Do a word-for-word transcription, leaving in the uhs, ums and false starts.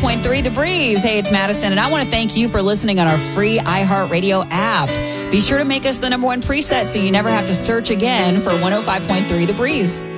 point three The Breeze. Hey, it's Madison, and I want to thank you for listening on our free iHeartRadio app. Be sure to make us the number one preset so you never have to search again for one oh five point three The Breeze.